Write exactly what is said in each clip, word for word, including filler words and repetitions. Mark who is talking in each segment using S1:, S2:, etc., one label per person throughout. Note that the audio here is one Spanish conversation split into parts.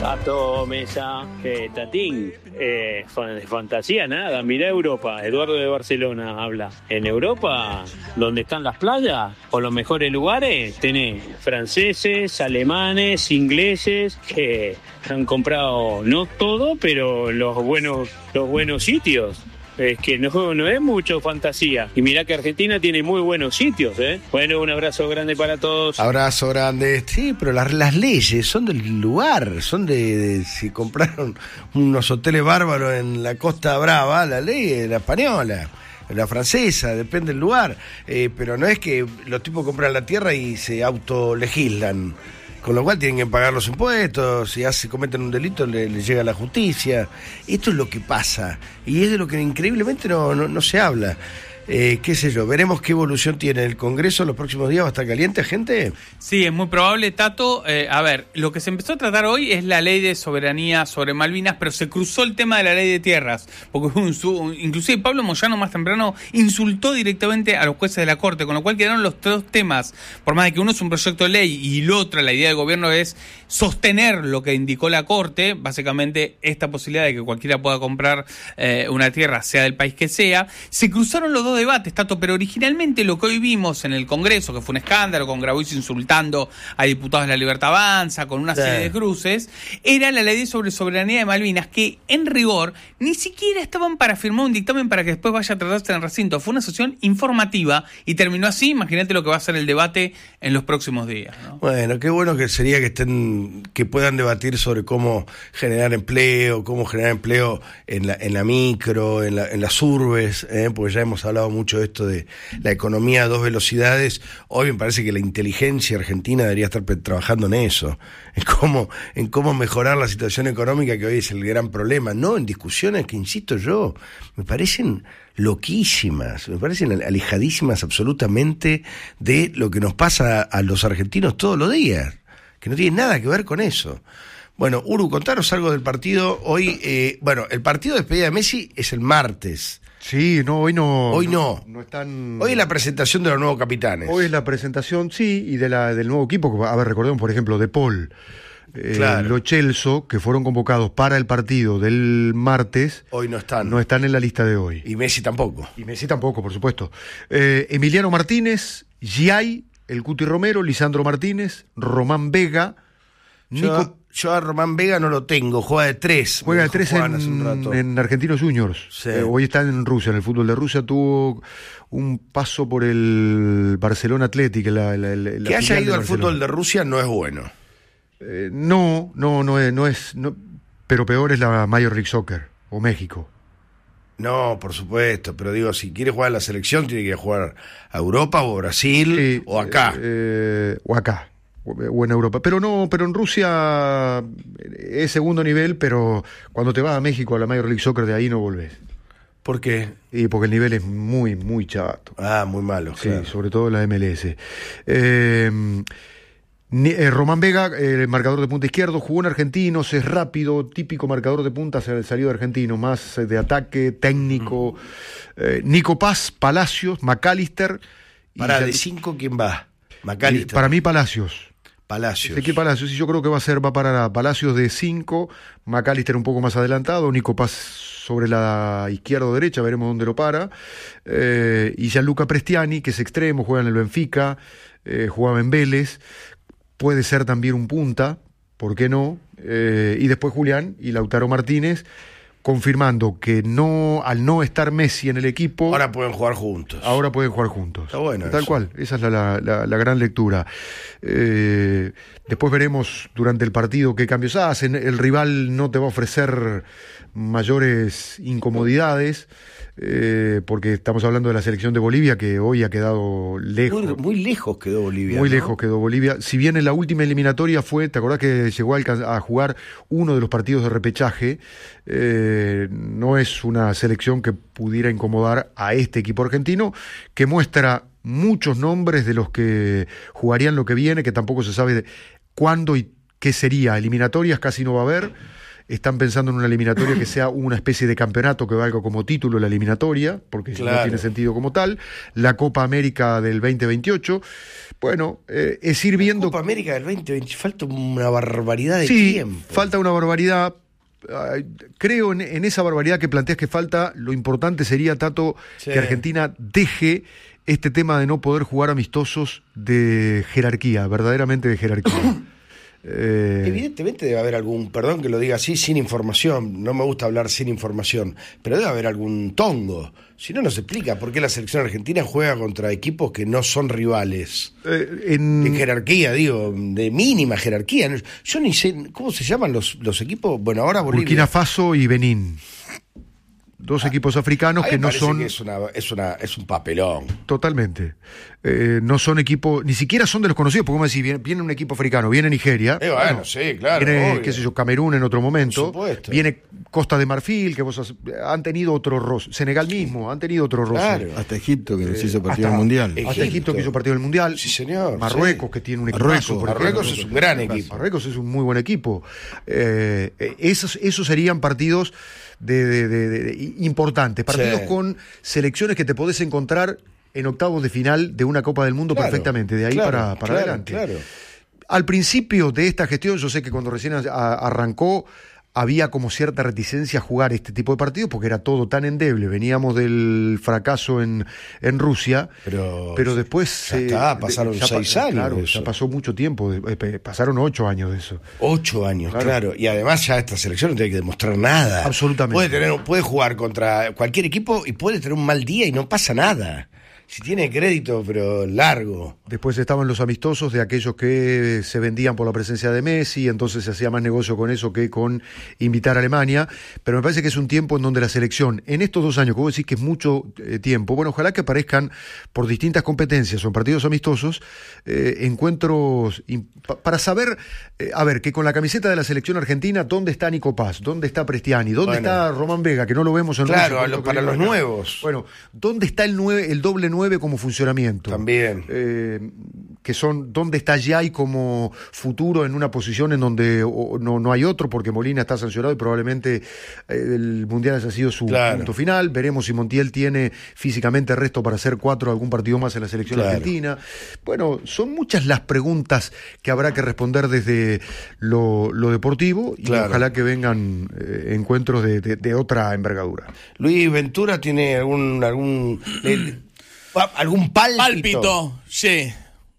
S1: Gato, Mesa, eh, Tatín, eh, de fantasía nada, mirá Europa, Eduardo de Barcelona habla. En Europa, donde están las playas o los mejores lugares, tenés franceses, alemanes, ingleses, que han comprado, no todo, pero los buenos, los buenos sitios. Es que no, no es mucho fantasía. Y mirá que Argentina tiene muy buenos sitios, ¿eh? Bueno, un abrazo grande para todos.
S2: Abrazo grande. Sí, pero las, las leyes son del lugar, son de, de... Si compraron unos hoteles bárbaros en la Costa Brava, la ley es la española, la francesa, depende del lugar. Eh, pero no es que los tipos compran la tierra y se autolegislan. Con lo cual tienen que pagar los impuestos, si hace, cometen un delito le, le llega a la justicia. Esto es lo que pasa, y es de lo que increíblemente no, no, no se habla. Eh, qué sé yo, veremos qué evolución tiene el Congreso los próximos días. ¿Va a estar caliente, gente?
S3: Sí, es muy probable, Tato. Eh, a ver, lo que se empezó a tratar hoy es la ley de soberanía sobre Malvinas, pero se cruzó el tema de la ley de tierras, porque un, un, inclusive Pablo Moyano más temprano insultó directamente a los jueces de la Corte, con lo cual quedaron los dos temas, por más de que uno es un proyecto de ley y el otro, la idea del gobierno es sostener lo que indicó la Corte, básicamente esta posibilidad de que cualquiera pueda comprar eh, una tierra, sea del país que sea. Se cruzaron los dos debates, Tato, pero originalmente lo que hoy vimos en el Congreso, que fue un escándalo, con Grabois insultando a diputados de la Libertad Avanza, con una sí. serie de cruces, era la ley sobre soberanía de Malvinas, que en rigor ni siquiera estaban para firmar un dictamen para que después vaya a tratarse en el recinto. Fue una sesión informativa y terminó así. Imagínate lo que va a ser el debate en los próximos días, ¿no?
S2: Bueno, qué bueno que sería que estén, que puedan debatir sobre cómo generar empleo, cómo generar empleo en la, en la micro, en, la, en las urbes, ¿eh? Porque ya hemos hablado mucho de esto de la economía a dos velocidades. Hoy me parece que la inteligencia argentina debería estar trabajando en eso, en cómo, en cómo mejorar la situación económica, que hoy es el gran problema, no en discusiones que, insisto yo, me parecen loquísimas, me parecen alejadísimas absolutamente de lo que nos pasa a los argentinos todos los días, que no tiene nada que ver con eso. Bueno, Uru, contaros algo del partido. Hoy, eh, bueno, el partido de despedida de Messi es el martes.
S4: Sí, no, hoy no.
S2: Hoy no.
S4: No, no están...
S2: Hoy es la presentación de los nuevos capitanes.
S4: Hoy es la presentación, sí, y de la del nuevo equipo. A ver, recordemos, por ejemplo, De Paul, eh,
S2: claro.
S4: Lo Celso, que fueron convocados para el partido del martes.
S2: Hoy no están.
S4: No están en la lista de hoy.
S2: Y Messi tampoco.
S4: Y Messi tampoco, por supuesto. Eh, Emiliano Martínez, Giai, El Cuti Romero, Lisandro Martínez, Román Vega,
S2: Yo...
S4: Nico...
S2: Yo a Román Vega no lo tengo, juega de tres.
S4: Juega de tres en, en Argentinos Juniors.
S2: Sí.
S4: Eh, hoy está en Rusia, en el fútbol de Rusia. Tuvo un paso por el Barcelona Athletic. La, la, la,
S2: que haya ido al fútbol de Rusia no es bueno.
S4: Eh, no, no, no es, no es no, pero peor es la Major League Soccer o México.
S2: No, por supuesto, pero digo, si quiere jugar a la selección, tiene que jugar a Europa o Brasil
S4: sí,
S2: o acá.
S4: Eh, o acá. O en Europa, pero no, pero en Rusia es segundo nivel, pero cuando te vas a México a la Major League Soccer, de ahí no volvés.
S2: ¿Por qué?
S4: Y porque el nivel es muy, muy chato.
S2: Ah, muy malo.
S4: Sí,
S2: claro.
S4: Sobre todo la M L S. Eh, eh, Román Vega, el marcador de punta izquierdo, jugó en Argentinos, es rápido, típico marcador de punta, salió de Argentinos, más de ataque, técnico. Mm. Eh, Nico Paz, Palacios, McAllister.
S2: Para de cinco, ¿quién va? McAllister.
S4: Para mí, Palacios.
S2: Palacios.
S4: Ezequiel Palacios, y yo creo que va a ser, va para Palacios de cinco, McAllister un poco más adelantado, Nico Paz sobre la izquierda o derecha, veremos dónde lo para, eh, y Gianluca Prestiani, que es extremo, juega en el Benfica, eh, jugaba en Vélez, puede ser también un punta, ¿por qué no? Eh, y después Julián y Lautaro Martínez, confirmando que no, al no estar Messi en el equipo...
S2: Ahora pueden jugar juntos.
S4: Ahora pueden jugar juntos.
S2: Está bueno.
S4: Tal
S2: eso.
S4: cual, esa es la, la, la, la gran lectura. Eh, después veremos durante el partido qué cambios hacen. El rival no te va a ofrecer mayores incomodidades, eh, porque estamos hablando de la selección de Bolivia, que hoy ha quedado lejos.
S2: Muy, muy lejos quedó Bolivia.
S4: Muy
S2: ¿no?
S4: lejos quedó Bolivia. Si bien en la última eliminatoria fue, ¿te acordás que llegó a, a jugar uno de los partidos de repechaje? Eh, no es una selección que pudiera incomodar a este equipo argentino, que muestra muchos nombres de los que jugarían lo que viene, que tampoco se sabe de cuándo y qué sería. Eliminatorias casi no va a haber. están pensando en una eliminatoria que sea una especie de campeonato que valga como título la eliminatoria, porque
S2: Claro.
S4: no tiene sentido como tal. La Copa América del veinte veintiocho. Bueno, eh, es ir viendo...
S2: Copa América del veinte veinte, falta una barbaridad de
S4: Sí,
S2: tiempo.
S4: falta una barbaridad. Ay, creo en, en esa barbaridad que planteas que falta. Lo importante sería, Tato,
S2: Sí.
S4: que Argentina deje este tema de no poder jugar amistosos de jerarquía, verdaderamente de jerarquía. eh,
S2: Evidentemente debe haber algún, perdón que lo diga así, sin información, no me gusta hablar sin información, pero debe haber algún tongo. Si no, nos explica por qué la selección argentina juega contra equipos que no son rivales.
S4: eh, en,
S2: De jerarquía, digo, de mínima jerarquía. Yo ni sé, ¿cómo se llaman los, los equipos? Bueno, ahora Bolivia.
S4: Burkina Faso y Benín. Dos equipos africanos
S2: A mí
S4: que
S2: me
S4: no
S2: parece
S4: son...
S2: que es, una, es, una, es un papelón.
S4: Totalmente. Eh, no son equipos, ni siquiera son de los conocidos, porque como decís, viene, viene un equipo africano, viene Nigeria.
S2: Eh, bueno, sí, claro,
S4: Viene,
S2: obvio.
S4: qué sé yo, Camerún en otro momento.
S2: Por supuesto.
S4: Viene Costa de Marfil, que vos has- han tenido otro roce. Senegal mismo, han tenido otro roce.
S2: Claro.
S5: Hasta Egipto, que nos hizo partido
S4: Hasta-
S5: del mundial.
S2: eh,
S4: Hasta
S2: Egipto.
S4: Egipto, que hizo partido del Mundial.
S2: Sí, señor,
S4: Marruecos,
S2: sí.
S4: que tiene un
S5: Marruecos,
S4: equipazo, por
S2: Marruecos
S4: ejemplo.
S2: es un gran equipo.
S4: Marruecos es un muy buen equipo. Eh, eh, esos, esos serían partidos de, de- de- de- de- importantes, partidos
S2: Sí.
S4: con selecciones que te podés encontrar en octavos de final de una Copa del Mundo
S2: Claro,
S4: perfectamente, de ahí
S2: claro,
S4: para, para
S2: claro,
S4: adelante.
S2: Claro.
S4: Al principio de esta gestión, yo sé que cuando recién a- a- arrancó, había como cierta reticencia a jugar este tipo de partidos porque era todo tan endeble. Veníamos del fracaso en, en Rusia,
S2: Pero-
S4: pero después...
S2: ya está, pasaron
S4: ya pa-
S2: seis años
S4: Claro,
S2: de eso.
S4: ya pasó mucho tiempo, de- eh, pasaron ocho años de eso.
S2: Ocho años, claro.
S4: Claro.
S2: Y además ya esta selección no tiene que demostrar nada.
S4: Absolutamente.
S2: Puede, tener, puede jugar contra cualquier equipo y puede tener un mal día y no pasa nada. Si tiene crédito, pero largo.
S4: Después estaban los amistosos de aquellos que se vendían por la presencia de Messi, entonces se hacía más negocio con eso que con invitar a Alemania, pero me parece que es un tiempo en donde la selección, en estos dos años, como vos decís que es mucho eh, tiempo, bueno, ojalá que aparezcan por distintas competencias o en partidos amistosos, eh, encuentros in- pa- para saber, eh, a ver, que con la camiseta de la selección argentina, ¿dónde está Nico Paz? ¿Dónde está Prestiani? ¿Dónde
S2: Bueno.
S4: está Román Vega? Que no lo vemos en
S2: Claro,
S4: Rusia,
S2: a lo-
S4: tanto que
S2: para
S4: vino
S2: los
S4: acá.
S2: nuevos.
S4: Bueno, ¿dónde está el, nueve, el doble nueve como funcionamiento?
S2: También.
S4: Eh, que son dónde está Yay como futuro en una posición en donde o, no, no hay otro, porque Molina está sancionado y probablemente eh, el Mundial haya sido su
S2: Claro.
S4: punto final. Veremos si Montiel tiene físicamente resto para hacer cuatro algún partido más en la selección
S2: Claro.
S4: argentina. Bueno, son muchas las preguntas que habrá que responder desde lo, lo deportivo y
S2: Claro.
S4: ojalá que vengan eh, encuentros de, de- de otra envergadura.
S2: Luis Ventura tiene algún algún le- pa- algún pálpito.
S6: Pálpito, sí.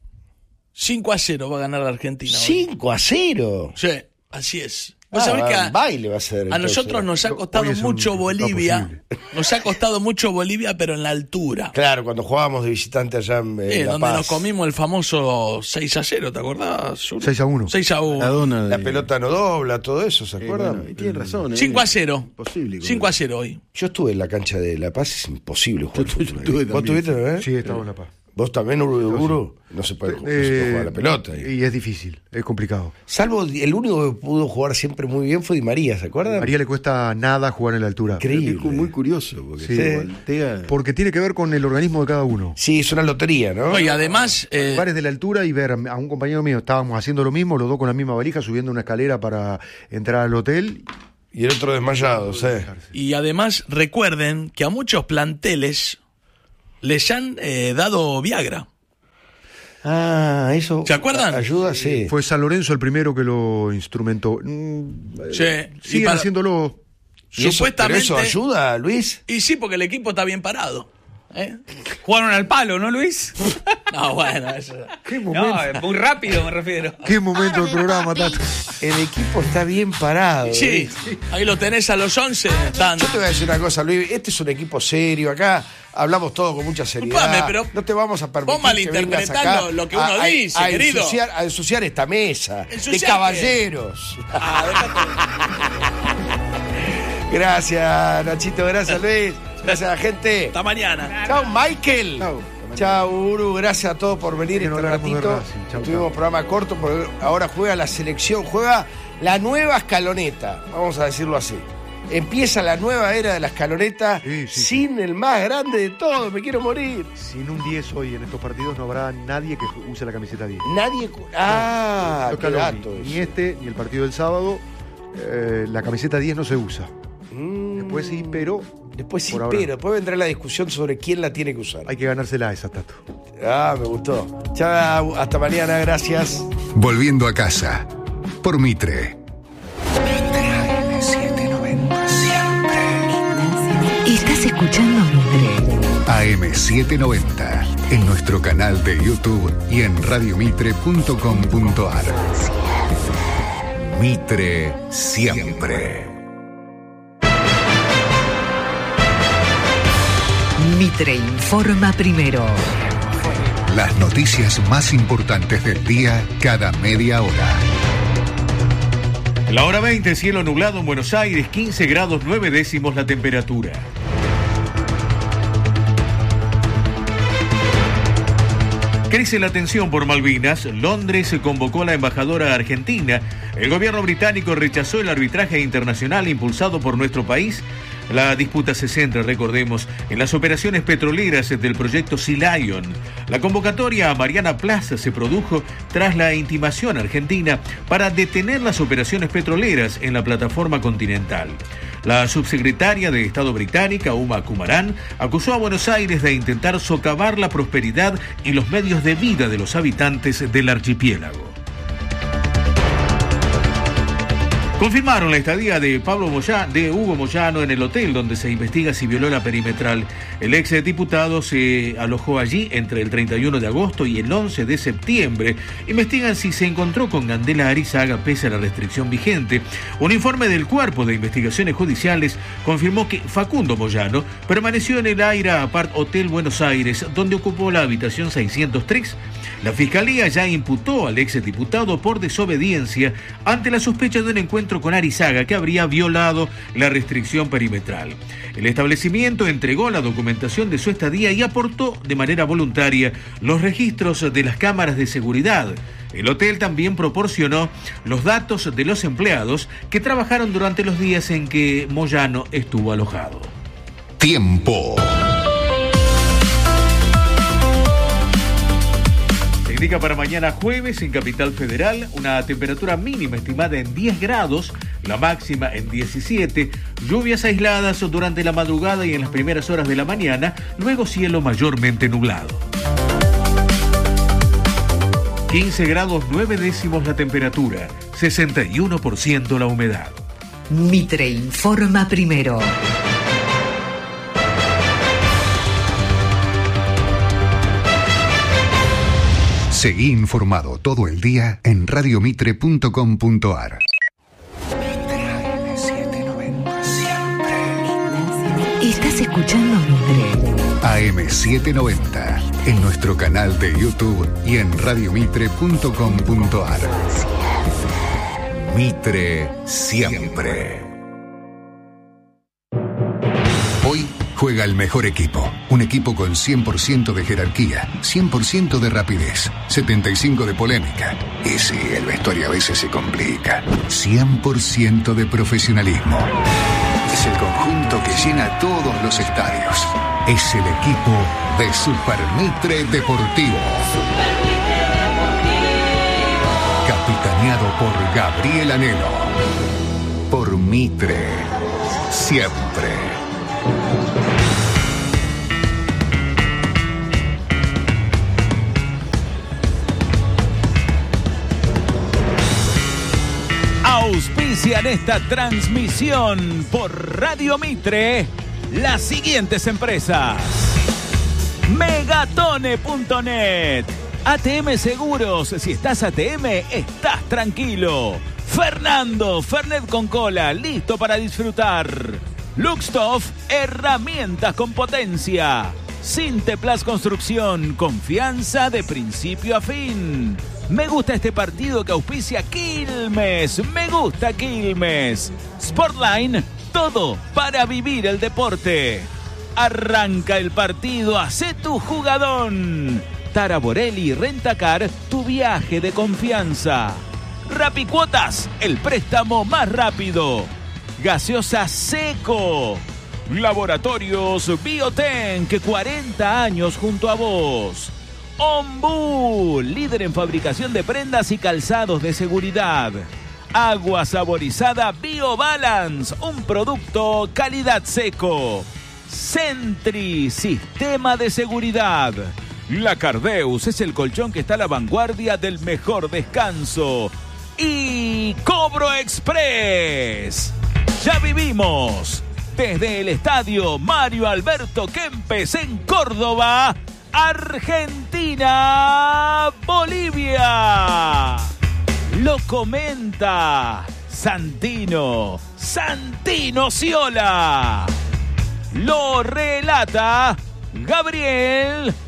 S6: cinco a cero va a ganar la Argentina. hoy.
S2: cinco a cero.
S6: Sí, así es. Vos
S2: Ah,
S6: sabés
S2: va-
S6: que a,
S2: baile va a ser.
S6: a
S2: entonces.
S6: nosotros nos ha
S4: Hoy
S6: costado
S4: es un
S6: mucho
S4: resultado
S6: Bolivia.
S4: posible.
S6: Nos ha costado mucho Bolivia, pero en la altura.
S2: Claro, cuando jugábamos de visitante allá en, en
S6: Eh,
S2: La
S6: donde
S2: Paz.
S6: nos comimos el famoso seis a cero, ¿te acordás?
S4: seis a uno.
S6: seis a uno.
S5: Maradona de-
S2: La pelota no dobla, todo eso, ¿se
S5: Eh,
S2: acuerdan?
S5: bueno, y tiene razón. eh.
S6: cinco a cero.
S5: Posible.
S6: cinco a cero hoy.
S2: Yo estuve en la cancha de La Paz, es imposible jugar
S5: Yo- yo
S2: fútbol ahí.
S5: estuve
S2: ¿Vos
S5: también.
S2: tuviste, eh?
S4: Sí, estamos en La Paz.
S2: ¿Vos también, Uru, Uru? No se puede, no se puede
S4: Eh,
S2: jugar la pelota ahí.
S4: y es difícil, es complicado.
S2: Salvo el único que pudo jugar siempre muy bien fue Di María, ¿se acuerdan?
S4: A María le cuesta nada jugar en la altura.
S2: Increíble.
S5: Es muy curioso, porque
S4: Sí.
S5: se voltea.
S4: Porque tiene que ver con el organismo de cada uno.
S2: Sí, es una lotería, ¿no?
S6: No, y además, eh,
S4: Lugares de la altura y ver a un compañero mío, estábamos haciendo lo mismo, los dos con la misma valija, subiendo una escalera para entrar al hotel.
S2: Y el otro desmayado, sí.
S6: y además recuerden que a muchos planteles les han eh, dado Viagra.
S2: Ah, eso.
S6: ¿Se acuerdan?
S2: Ayuda, sí.
S4: Fue San Lorenzo el primero que lo instrumentó. Mm,
S6: Sí,
S4: eh,
S6: y
S4: siguen
S6: para-
S4: haciéndolo.
S2: ¿Y eso-
S6: Supuestamente.
S2: ¿Pero eso ayuda, Luis?
S6: Y sí, porque el equipo está bien parado. ¿eh?
S3: Jugaron al palo, ¿no, Luis?
S6: No, bueno, eso.
S4: ¿Qué momento,
S3: No, eh, muy rápido me refiero.
S4: qué momento del programa, Tato?
S2: El equipo está bien parado.
S6: Sí,
S2: ¿eh?
S6: ahí lo tenés a los once. Están...
S2: Yo te voy a decir una cosa, Luis. Este es un equipo serio. Acá hablamos todo con mucha seriedad.
S6: Disculpame, pero
S2: no te vamos a permitir
S6: vos malinterpretás
S2: que vengas acá
S6: lo- lo que uno
S2: a- a-
S6: dice,
S2: a
S6: querido.
S2: Ensuciar, a ensuciar esta mesa.
S6: ¿Ensuciar
S2: de
S6: qué?
S2: caballeros.
S6: Ah, déjate.
S2: Gracias, Nachito. Gracias, Luis. Gracias, gente.
S6: Hasta mañana.
S2: Chao, Michael.
S5: Chau.
S2: Chao, Uru. Gracias a todos por venir
S4: Que no
S2: este
S4: hablaremos de
S2: ratito.
S4: Racing. Chau,
S2: Tuvimos
S4: chau.
S2: programa corto porque ahora juega la selección, juega la nueva escaloneta, vamos a decirlo así. Empieza la nueva era de la escaloneta
S4: Sí, sí,
S2: sin el más grande de todos. Me quiero morir.
S4: Sin un diez hoy en estos partidos no habrá nadie que use la camiseta diez.
S2: Nadie. cu- Ah,
S4: No,
S2: qué
S4: Scaloni,
S2: dato
S4: ni
S2: eso.
S4: este, ni el partido del sábado, eh, la camiseta diez no se usa.
S2: Mm.
S4: Después sí, pero...
S2: Después sí,
S4: por ahora
S2: pero
S4: no.
S2: después vendrá la discusión sobre quién la tiene que usar.
S4: Hay que ganársela a esa, Tato.
S2: Ah, me gustó. Chao, hasta mañana, gracias.
S7: Volviendo a casa, por Mitre.
S8: Estás escuchando Mitre.
S7: A M setecientos noventa, en nuestro canal de YouTube y en radiomitre punto com punto a r. Mitre siempre.
S8: Mitre informa primero.
S7: Las noticias más importantes del día cada media hora.
S9: La hora veinte, cielo nublado en Buenos Aires, quince grados nueve décimos la temperatura. Crece la tensión por Malvinas. Londres convocó a la embajadora argentina. El gobierno británico rechazó el arbitraje internacional impulsado por nuestro país. La disputa se centra, recordemos, en las operaciones petroleras del proyecto Sea Lion. La convocatoria a Mariana Plaza se produjo tras la intimación argentina para detener las operaciones petroleras en la plataforma continental. La subsecretaria de Estado británica, Uma Kumaran, acusó a Buenos Aires de intentar socavar la prosperidad y los medios de vida de los habitantes del archipiélago. Confirmaron la estadía de Pablo Moyano, de Hugo Moyano en el hotel donde se investiga si violó la perimetral. El ex diputado se alojó allí entre el treinta y uno de agosto y el once de septiembre. Investigan si se encontró con Candela Arizaga pese a la restricción vigente. Un informe del Cuerpo de Investigaciones Judiciales confirmó que Facundo Moyano permaneció en el Aira Apart Hotel Buenos Aires, donde ocupó la habitación seiscientos tres. La Fiscalía ya imputó al ex diputado por desobediencia ante la sospecha de un encuentro con Arizaga que habría violado la restricción perimetral. El establecimiento entregó la documentación de su estadía y aportó de manera voluntaria los registros de las cámaras de seguridad. El hotel también proporcionó los datos de los empleados que trabajaron durante los días en que Moyano estuvo alojado.
S7: Tiempo.
S9: Indica para mañana jueves en Capital Federal una temperatura mínima estimada en diez grados, la máxima en diecisiete, lluvias aisladas durante la madrugada y en las primeras horas de la mañana, luego cielo mayormente nublado. quince grados nueve décimos la temperatura, sesenta y uno por ciento la humedad.
S8: Mitre informa primero.
S7: Seguí informado todo el día en radiomitre punto com punto a r.
S8: Estás escuchando Mitre.
S7: A M setecientos noventa, en nuestro canal de YouTube y en radiomitre punto com punto a r. Mitre siempre. Hoy juega el mejor equipo. Un equipo con cien por ciento de jerarquía, cien por ciento de rapidez, setenta y cinco por ciento de polémica. Y sí, el vestuario a veces se complica. cien por ciento de profesionalismo. Es el conjunto que llena todos los estadios. Es el equipo de Super Mitre Deportivo. Capitaneado por Gabriel Anelo. Por Mitre. Siempre.
S10: Auspician esta transmisión por Radio Mitre las siguientes empresas: Megatone punto net, A T M Seguros, si estás A T M, estás tranquilo. Fernando, Fernet con cola, listo para disfrutar. Luxtoff, herramientas con potencia. Sinteplas Construcción, confianza de principio a fin. Me gusta este partido que auspicia Quilmes. Me gusta Quilmes. Sportline, todo para vivir el deporte. Arranca el partido, hacé tu jugadón. Tara Borelli, Rentacar, tu viaje de confianza. Rapicuotas, el préstamo más rápido. Gaseosa Seco. Laboratorios Biotenk, cuarenta años junto a vos. Ombú, líder en fabricación de prendas y calzados de seguridad. Agua saborizada BioBalance, un producto calidad seco. Sentry, sistema de seguridad. La Cardeus es el colchón que está a la vanguardia del mejor descanso. Y Cobro Express. Ya vivimos desde el estadio Mario Alberto Kempes en Córdoba, Argentina, Bolivia. Lo comenta Santino, Santino Ciola. Lo relata Gabriel